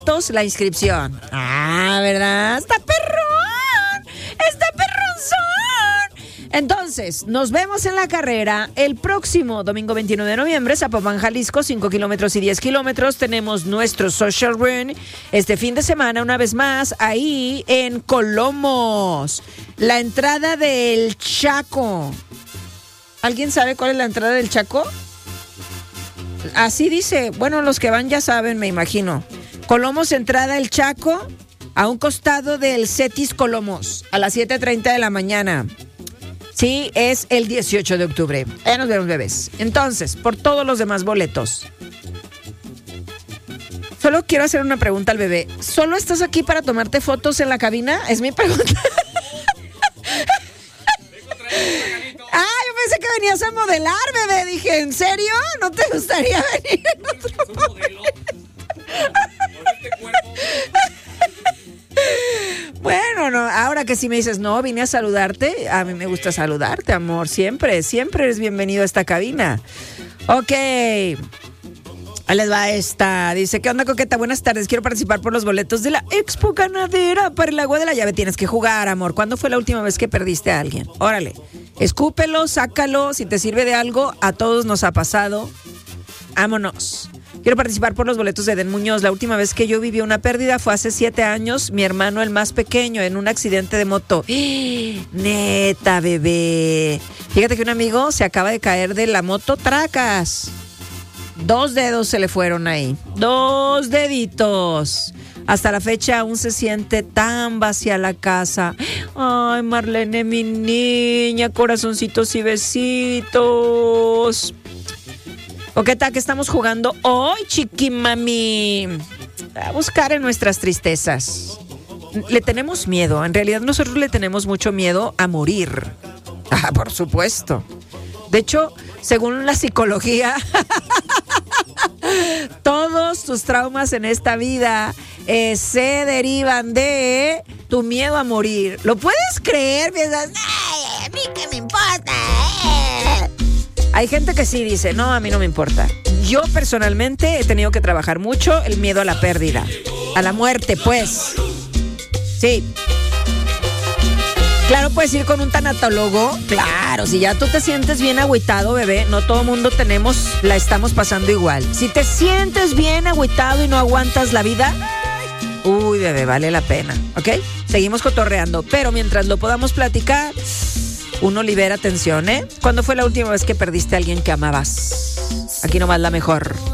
la inscripción. Ah, ¿verdad? ¡Está perrón! ¡Está perronzón! Entonces, nos vemos en la carrera el próximo domingo 21 de noviembre, Zapopan, Jalisco, 5 kilómetros y 10 kilómetros. Tenemos nuestro social run este fin de semana, una vez más, ahí en Colomos. La entrada del Chaco. ¿Alguien sabe cuál es la entrada del Chaco? Así dice. Bueno, los que van ya saben, me imagino. Colomos, entrada el Chaco, a un costado del Cetis Colomos, a las 7:30 de la mañana. Sí, es el 18 de octubre. Ya nos vemos, bebés. Entonces, por todos los demás boletos. Solo quiero hacer una pregunta al bebé. ¿Solo estás aquí para tomarte fotos en la cabina? Es mi pregunta. Yo pensé que venías a modelar, bebé. Dije, ¿en serio? ¿No te gustaría venir en otro modelo? Bueno, no, ahora que sí me dices, no, vine a saludarte. A mí me gusta saludarte, amor. Siempre, siempre eres bienvenido a esta cabina. Ok. Ahí les va esta. Dice, ¿qué onda, coqueta? Buenas tardes. Quiero participar por los boletos de la Expo Ganadera para el Agua de la Llave. Tienes que jugar, amor. ¿Cuándo fue la última vez que perdiste a alguien? Órale. Escúpelo, sácalo. Si te sirve de algo, a todos nos ha pasado. Vámonos. Quiero participar por los boletos de Eden Muñoz. La última vez que yo viví una pérdida fue hace 7 años. Mi hermano, el más pequeño, en un accidente de moto. Neta, bebé. Fíjate que un amigo se acaba de caer de la moto, tracas. 2 dedos se le fueron ahí. 2 deditos. Hasta la fecha aún se siente tan vacía la casa. Ay, Marlene, mi niña, corazoncitos y besitos. Coqueta, ¿qué estamos jugando hoy, chiquimami? A buscar en nuestras tristezas. Le tenemos miedo. En realidad nosotros le tenemos mucho miedo a morir. Ah, por supuesto. De hecho, según la psicología, todos tus traumas en esta vida se derivan de tu miedo a morir. ¿Lo puedes creer? Piensas, ¡ay, a mí qué me importa! Hay gente que sí dice, no, a mí no me importa. Yo personalmente he tenido que trabajar mucho el miedo a la pérdida, a la muerte, pues. Sí. Claro, puedes ir con un tanatólogo. Claro, si ya tú te sientes bien agüitado, bebé, no todo mundo la estamos pasando igual. Si te sientes bien agüitado y no aguantas la vida, uy, bebé, vale la pena, ¿ok? Seguimos cotorreando, pero mientras lo podamos platicar, uno libera tensión, ¿eh? ¿Cuándo fue la última vez que perdiste a alguien que amabas? Aquí nomás la mejor.